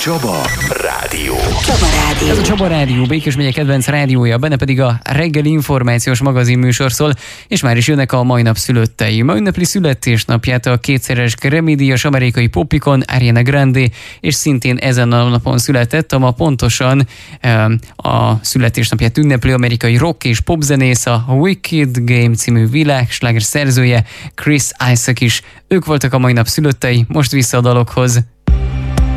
Csaba Rádió. Csaba Rádió. Ez a Csaba Rádió, Békés megye kedvenc rádiója, benne pedig a reggeli információs magazin műsor szól, és már is jönnek a mai nap szülöttei. Ma ünnepli születésnapját a kétszeres Grammy-díjas amerikai popikon Ariana Grande, és szintén ezen a napon született, ma pontosan a születésnapját ünneplő amerikai rock és popzenész, a Wicked Game című világsláger szerzője, Chris Isaak is. Ők voltak a mai nap szülöttei, most vissza a dalokhoz.